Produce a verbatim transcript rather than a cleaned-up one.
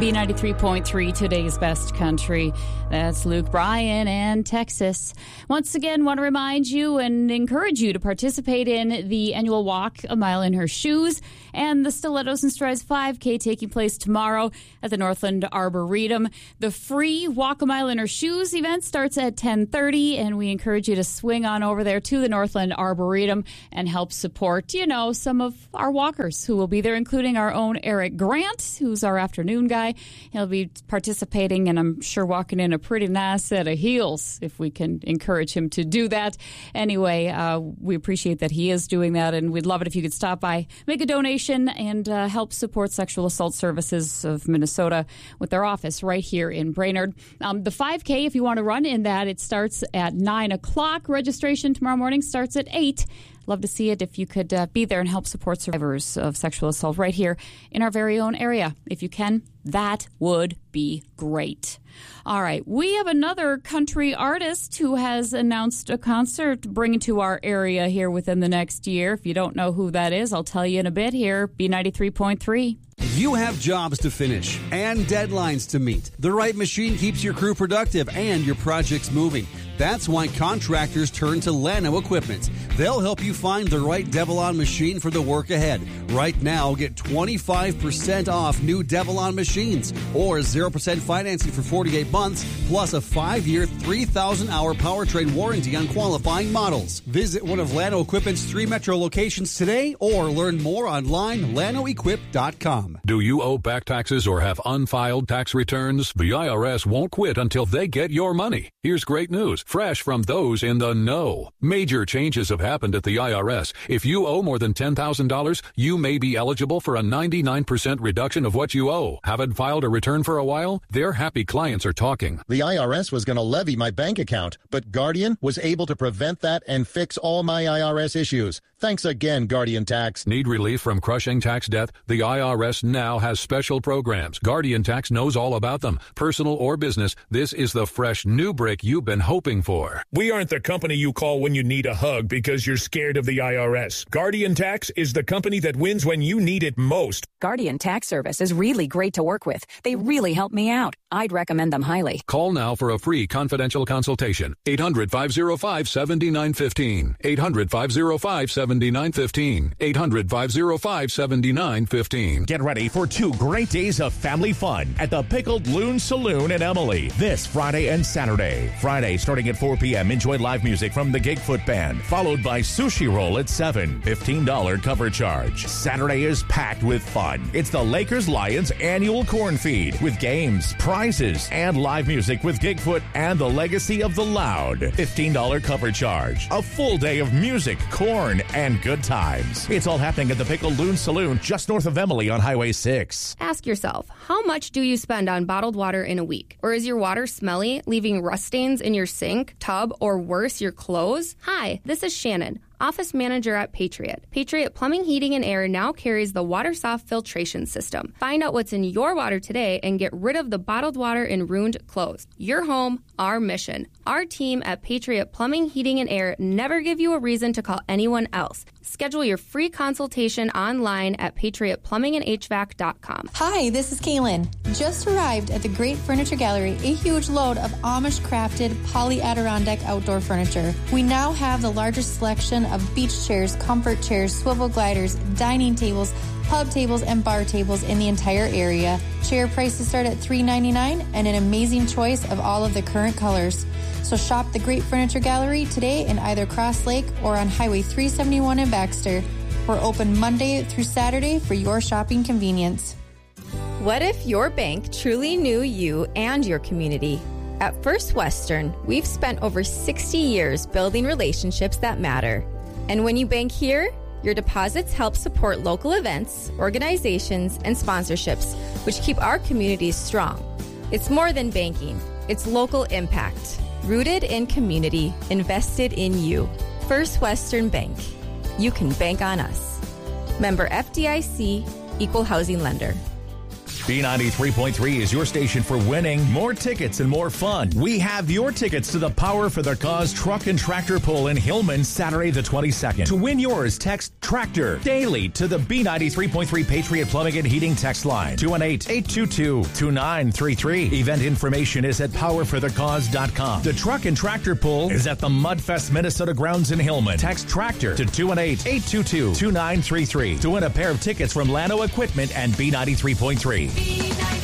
B ninety-three point three, today's best country. That's Luke Bryan and Texas. Once again, want to remind you and encourage you to participate in the annual Walk a Mile in Her Shoes and the Stilettos and Strides five K taking place tomorrow at the Northland Arboretum. The free Walk a Mile in Her Shoes event starts at ten thirty, and we encourage you to swing on over there to the Northland Arboretum and help support, you know, some of our walkers who will be there, including our own Eric Grant, who's our afternoon guy. He'll be participating, and I'm sure walking in a pretty nice set of heels if we can encourage him to do that. Anyway, uh, we appreciate that he is doing that, and we'd love it if you could stop by, make a donation, and uh, help support Sexual Assault Services of Minnesota with their office right here in Brainerd. Um, the five K, if you want to run in that, it starts at nine o'clock. Registration tomorrow morning starts at eight. Love to see it if you could uh, be there and help support survivors of sexual assault right here in our very own area. If you can, that would be great. All right, we have another country artist who has announced a concert bringing to our area here within the next year. If you don't know who that is, I'll tell you in a bit here. B ninety-three point three. You have jobs to finish and deadlines to meet. The right machine keeps your crew productive and your projects moving. That's why contractors turn to Llano Equipment. They'll help you find the right Devilon machine for the work ahead. Right now, get twenty-five percent off new Devilon machines or zero percent financing for forty-eight months, plus a five-year, three thousand hour powertrain warranty on qualifying models. Visit one of Llano Equipment's three metro locations today or learn more online, llano equip dot com. Do you owe back taxes or have unfiled tax returns? The I R S won't quit until they get your money. Here's great news, fresh from those in the know. Major changes have happened at the I R S. If you owe more than ten thousand dollars, you may be eligible for a ninety-nine percent reduction of what you owe. Haven't filed a return for a while? Their happy clients are talking. The I R S was going to levy my bank account, but Guardian was able to prevent that and fix all my I R S issues. Thanks again, Guardian Tax. Need relief from crushing tax debt? The I R S now has special programs. Guardian Tax knows all about them. Personal or business, this is the fresh new break you've been hoping for. We aren't the company you call when you need a hug because you're scared of the I R S. Guardian Tax is the company that wins when you need it most. Guardian Tax Service is really great to work with. They really help me out. I'd recommend them highly. Call now for a free confidential consultation. eight hundred, five oh five, seven nine one five. eight hundred, five oh five, seven nine one five. eight hundred, five oh five, seven nine one five. Get ready for two great days of family fun at the Pickled Loon Saloon in Emily this Friday and Saturday. Friday, starting at four p.m., enjoy live music from the Gigfoot Band, followed by Sushi Roll at seven, fifteen dollars cover charge. Saturday is packed with fun. It's the Lakers Lions annual corn feed with games, prizes, and live music with Gigfoot and the Legacy of the Loud. fifteen dollars cover charge. A full day of music, corn, and good times. It's all happening at the Pickled Loon Saloon just north of Emily on Highway six. Ask yourself, how much do you spend on bottled water in a week? Or is your water smelly, leaving rust stains in your sink, tub, or worse, your clothes? Hi, this is Shannon, office manager at Patriot. Patriot Plumbing, Heating, and Air now carries the WaterSoft filtration system. Find out what's in your water today and get rid of the bottled water and ruined clothes. Your home, our mission. Our team at Patriot Plumbing, Heating, and Air never give you a reason to call anyone else. Schedule your free consultation online at patriot plumbing and h v a c dot com. Hi, this is Kaylin. Just arrived at the Great Furniture Gallery, a huge load of Amish-crafted poly Adirondack outdoor furniture. We now have the largest selection of beach chairs, comfort chairs, swivel gliders, dining tables, pub tables, and bar tables in the entire area. Chair prices start at three ninety-nine and an amazing choice of all of the current colors. So shop the Great Furniture Gallery today in either Cross Lake or on Highway three seventy-one in Baxter. We're open Monday through Saturday for your shopping convenience. What if your bank truly knew you and your community? At First Western, we've spent over sixty years building relationships that matter. And when you bank here, your deposits help support local events, organizations, and sponsorships, which keep our communities strong. It's more than banking. It's local impact. Rooted in community, invested in you. First Western Bank. You can bank on us. Member F D I C, Equal Housing Lender. B ninety-three point three is your station for winning, more tickets, and more fun. We have your tickets to the Power for the Cause Truck and Tractor Pull in Hillman Saturday the twenty-second. To win yours, text TRACTOR daily to the B ninety-three point three Patriot Plumbing and Heating text line two one eight, eight two two, two nine three three. Event information is at power for the cause dot com. The Truck and Tractor Pull is at the Mudfest Minnesota grounds in Hillman. Text TRACTOR to two one eight, eight two two, two nine three three to win a pair of tickets from Lano Equipment and B ninety-three point three.